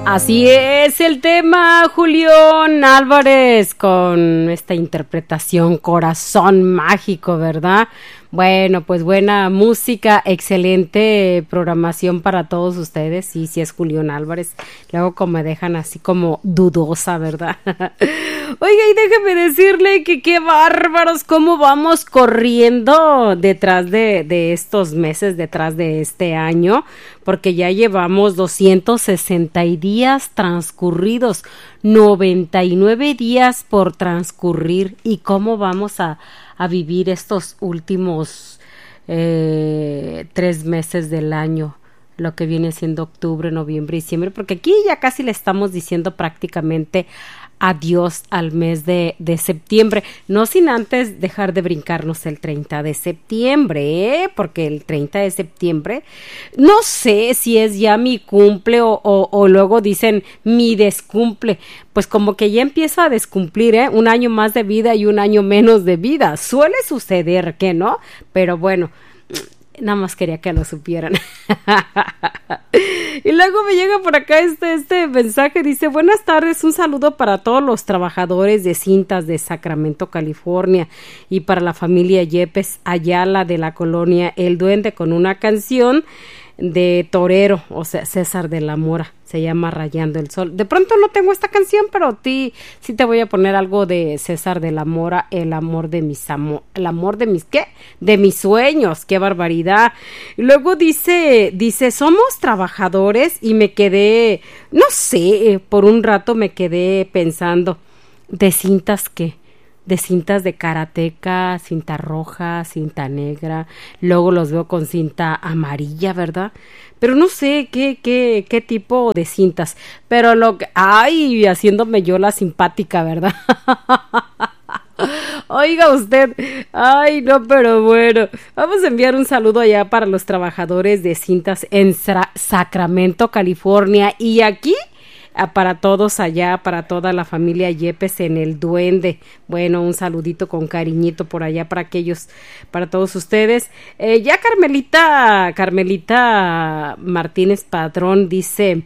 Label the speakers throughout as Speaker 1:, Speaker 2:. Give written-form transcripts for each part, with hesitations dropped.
Speaker 1: Así es el tema, Julián Álvarez, con esta interpretación Corazón Mágico, ¿verdad? Bueno, pues buena música, excelente programación para todos ustedes. Sí, sí es Julián Álvarez. Luego como me dejan así como dudosa, ¿verdad? Oiga, y déjeme decirle que qué bárbaros, cómo vamos corriendo detrás de estos meses, detrás de este año, porque ya llevamos 260 días transcurridos, 99 días por transcurrir. ¿Y cómo vamos a vivir estos últimos 3 meses del año, lo que viene siendo octubre, noviembre, diciembre? Porque aquí ya casi le estamos diciendo prácticamente adiós al mes de septiembre, no sin antes dejar de brincarnos el 30 de septiembre, porque el 30 de septiembre, no sé si es ya mi cumple o luego dicen mi descumple, pues como que ya empiezo a descumplir, un año más de vida y un año menos de vida, suele suceder que no, pero bueno, nada más quería que lo supieran. Y luego me llega por acá este mensaje, dice: buenas tardes, un saludo para todos los trabajadores de cintas de Sacramento, California, y para la familia Yepes Ayala de la colonia El Duende, con una canción de torero, o sea, César de la Mora, se llama Rayando el Sol. De pronto no tengo esta canción, pero sí te voy a poner algo de César de la Mora, el amor de mis ¿qué? De mis sueños, qué barbaridad. Y luego dice, somos trabajadores, y me quedé, no sé, por un rato me quedé pensando, ¿de cintas qué? De cintas de karateca, cinta roja, cinta negra, luego los veo con cinta amarilla, ¿verdad? Pero no sé qué tipo de cintas, pero haciéndome yo la simpática, ¿verdad? Oiga usted, ay no, pero bueno, vamos a enviar un saludo allá para los trabajadores de cintas en Sacramento, California, y aquí para todos allá, para toda la familia Yepes en El Duende. Bueno, un saludito con cariñito por allá para todos ustedes. Ya Carmelita Martínez Padrón dice: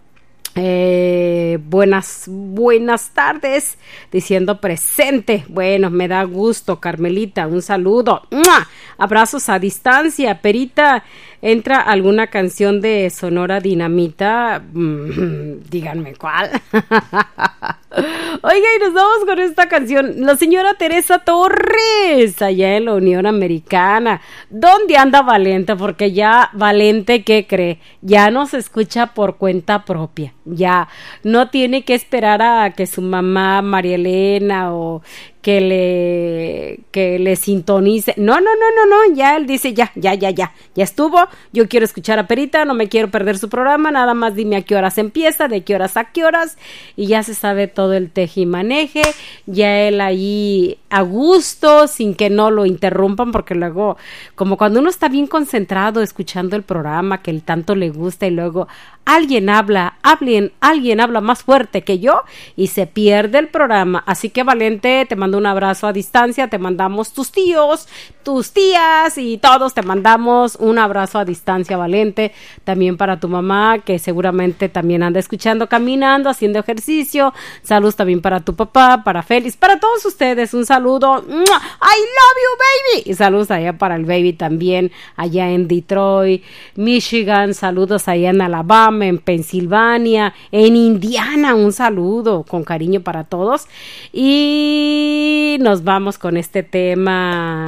Speaker 1: buenas tardes, diciendo presente. Bueno, me da gusto, Carmelita, un saludo. ¡Mua! Abrazos a distancia. Perita, ¿entra alguna canción de Sonora Dinamita? Díganme cuál. Oiga, y nos vamos con esta canción. La señora Teresa Torres, allá en la Unión Americana. ¿Dónde anda Valente? Porque ya Valente, ¿qué cree? Ya no se escucha por cuenta propia. Ya no tiene que esperar a que su mamá María Elena o que le sintonice. No, ya él dice ya estuvo, yo quiero escuchar a Perita, no me quiero perder su programa, nada más dime a qué horas empieza, de qué horas a qué horas, y ya se sabe todo el tejimaneje, ya él ahí a gusto, sin que no lo interrumpan, porque luego, como cuando uno está bien concentrado escuchando el programa, que el tanto le gusta, y luego alguien habla más fuerte que yo, y se pierde el programa. Así que Valente, te mando un abrazo a distancia, te mandamos tus tíos, tus tías y todos te mandamos un abrazo a distancia, Valente, también para tu mamá, que seguramente también anda escuchando, caminando, haciendo ejercicio. Saludos también para tu papá, para Félix, para todos ustedes, un saludo. I love you, baby. Y saludos allá para el baby también, allá en Detroit, Michigan, saludos allá en Alabama, en Pensilvania, en Indiana, un saludo con cariño para todos. Y nos vamos con este tema